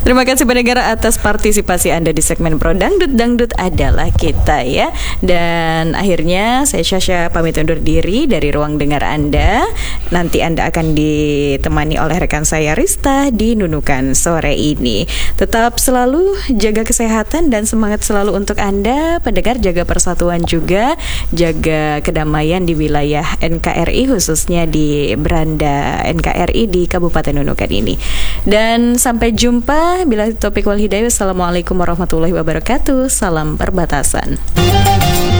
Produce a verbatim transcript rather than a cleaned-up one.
Terima kasih pendengar atas partisipasi Anda di segmen Pro Dangdut. Dangdut adalah kita ya. Dan akhirnya saya Syasha pamit undur diri dari ruang dengar Anda. Nanti Anda akan ditemani oleh rekan saya Rista di Nunukan sore ini. Tetap selalu jaga kesehatan dan semangat selalu untuk Anda. Pendengar, jaga persatuan juga, jaga kedamaian di wilayah N K R I, khususnya di beranda N K R I di Kabupaten Nunukan ini. Dan sampai jumpa. Bila topik wal hidayah. Wassalamualaikum warahmatullahi wabarakatuh. Salam perbatasan.